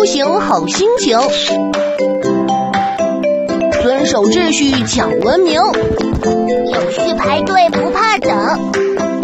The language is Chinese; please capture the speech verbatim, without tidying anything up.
行好心情，遵守秩序讲文明。